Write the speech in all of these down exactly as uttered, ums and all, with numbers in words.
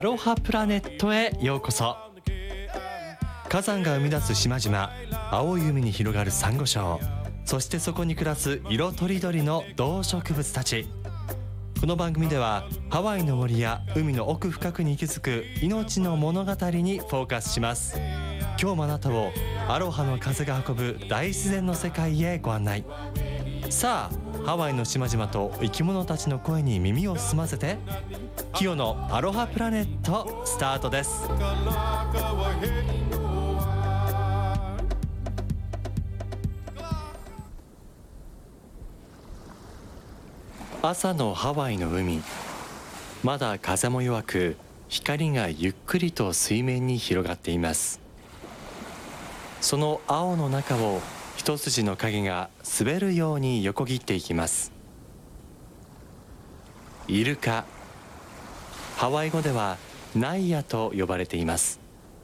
アロハプラネットへようこそ。火山が生み出す島々、青い海に広がるサンゴ礁、そしてそこに暮らす色とりどりの動植物たち。この番組ではハワイの森や海の奥深くに息づく命の物語にフォーカスします。今日もあなたをアロハの風が運ぶ大自然の世界へご案内。さあ、ハワイの島々と生き物たちの声に耳を澄ませて、キヨのアロハプラネットスタートです。朝のハワイの海、まだ風も弱く、光がゆっくりと水面に広がっています。その青の中を一筋の影が滑るように横切っていきます。イルカ、ハワイ語ではナイアと呼ばれています。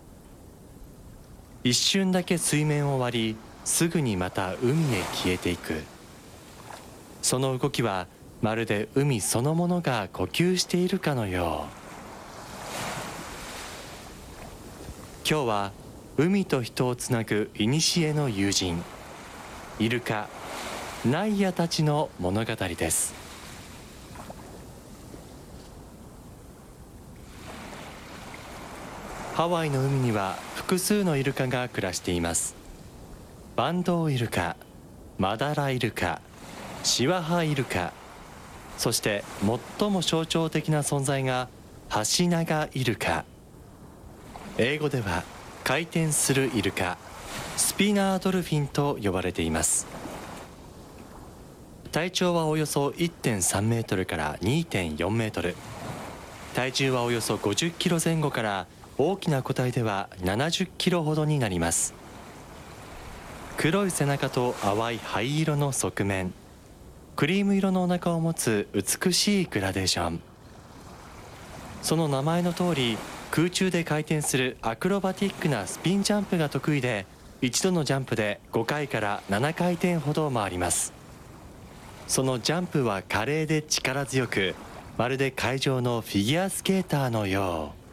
一瞬だけ水面を割り、すぐにまた海へ消えていく。その動きはまるで海そのものが呼吸しているかのよう。今日は海と人をつなぐ古の友人、イルカ、ナイアたちの物語です。ハワイの海には複数のイルカが暮らしています。バンドウイルカ、マダライルカ、シワハイルカ、そして最も象徴的な存在がハシナガイルカ。英語では回転するイルカ、スピナードルフィンと呼ばれています。体長はおよそ いってんさんメートルから にてんよんメートル、体重はおよそごじゅっキロ前後から大きな個体ではななじゅっキロほどになります。黒い背中と淡い灰色の側面、クリーム色のお腹を持つ美しいグラデーション。その名前の通り、空中で回転するアクロバティックなスピンジャンプが得意で、一度のジャンプでごかいからななかいてんほど回ります。そのジャンプは華麗で力強く、まるで海上のフィギュアスケーターのよう。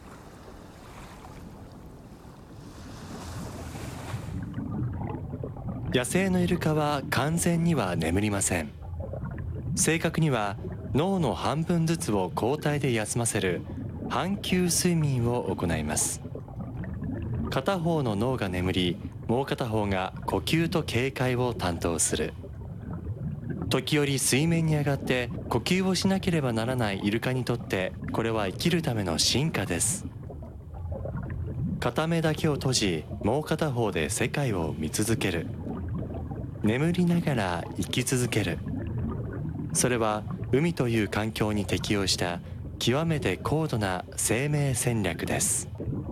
野生のイルカは完全には眠りません。正確には脳の半分ずつを交代で休ませる半球睡眠を行います。片方の脳が眠り、もう片方が呼吸と警戒を担当する。時折水面に上がって呼吸をしなければならないイルカにとって、これは生きるための進化です。片目だけを閉じ、もう片方で世界を見続ける。眠りながら生き続ける。それは海という環境に適応した極めて高度な生命戦略です。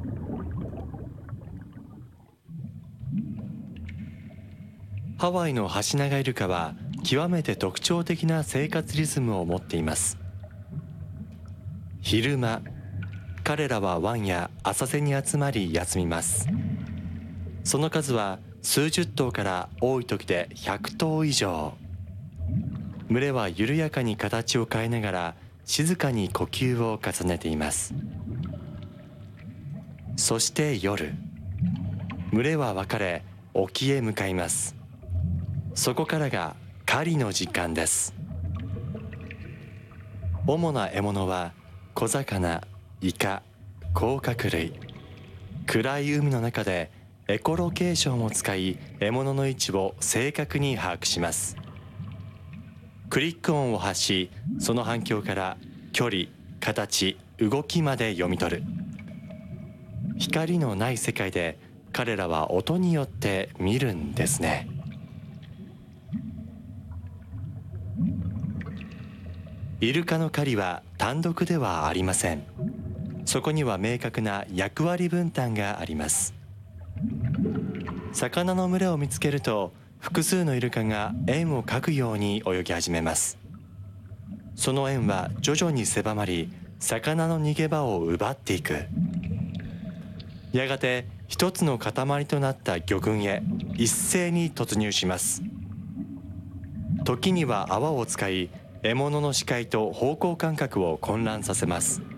ハワイのハシナガイルカは極めて特徴的な生活リズムを持っています。昼間、彼らは湾や浅瀬に集まり休みます。その数は数十頭から多い時でひゃく頭以上。群れは緩やかに形を変えながら静かに呼吸を重ねています。そして夜、群れは分かれ沖へ向かいます。そこからが狩りの時間です。主な獲物は小魚、イカ、甲殻類。暗い海の中でエコロケーションを使い、獲物の位置を正確に把握します。クリック音を発し、その反響から距離、形、動きまで読み取る。光のない世界で彼らは音によって見るんですね。イルカの狩りは単独ではありません。そこには明確な役割分担があります。魚の群れを見つけると、複数のイルカが円を描くように泳ぎ始めます。その円は徐々に狭まり、魚の逃げ場を奪っていく。やがて一つの塊となった魚群へ一斉に突入します。時には泡を使い、獲物の視界と方向感覚を混乱させます。